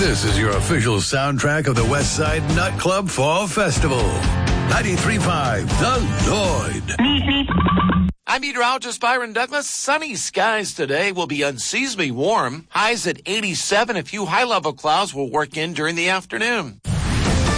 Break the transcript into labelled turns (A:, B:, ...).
A: This is your official soundtrack of the West Side Nut Club Fall Festival. 93.5 The Lloyd.
B: I'm meteorologist Byron Douglas. Sunny skies today will be unseasonably warm. Highs at 87. A few high-level clouds will work in during the afternoon.